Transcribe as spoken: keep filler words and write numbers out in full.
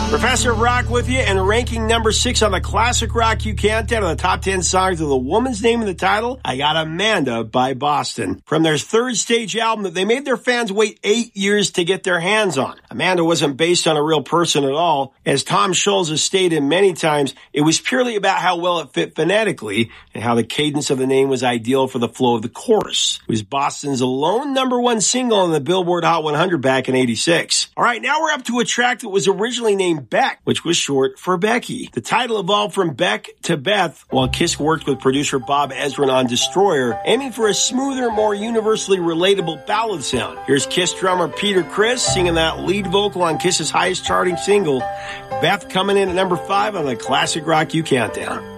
Professor Rock with you, and ranking number six on the Classic Rock U Countdown of the top ten songs with a woman's name in the title, I got Amanda by Boston. From their third stage album that they made their fans wait eight years to get their hands on. Amanda wasn't based on a real person at all. As Tom Scholz has stated many times, it was purely about how well it fit phonetically and how the cadence of the name was ideal for the flow of the chorus. It was Boston's lone number one single on the Billboard Hot one hundred back in eighty-six. All right, now we're up to a track that was originally named Beck, which was short for Becky. The title evolved from Beck to Beth while Kiss worked with producer Bob Ezrin on Destroyer, aiming for a smoother, more universally relatable ballad sound. Here's Kiss drummer Peter Criss singing that lead vocal on Kiss's highest charting single, Beth, coming in at number five on the Classic Rock U Countdown.